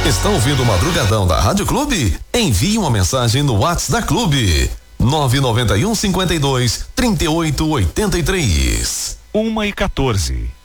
Está ouvindo o Madrugadão da Rádio Clube? Envie uma mensagem no WhatsApp da Clube. 991 52 3883. 1h14.